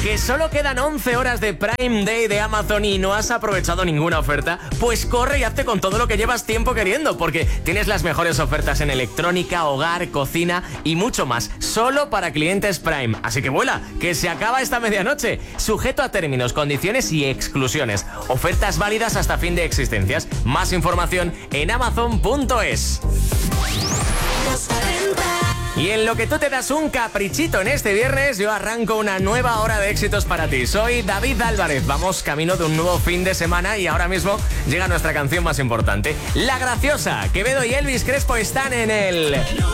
¿Que solo quedan 11 horas de Prime Day de Amazon y no has aprovechado ninguna oferta? Pues corre y hazte con todo lo que llevas tiempo queriendo, porque tienes las mejores ofertas en electrónica, hogar, cocina y mucho más, solo para clientes Prime. Así que vuela, que se acaba esta medianoche. Sujeto a términos, condiciones y exclusiones. Ofertas válidas hasta fin de existencias. Más información en amazon.es. Y en lo que tú te das un caprichito en este viernes, yo arranco una nueva hora de éxitos para ti. Soy David Álvarez, vamos camino de un nuevo fin de semana y ahora mismo llega nuestra canción más importante. La Graciosa. Quevedo y Elvis Crespo están en el...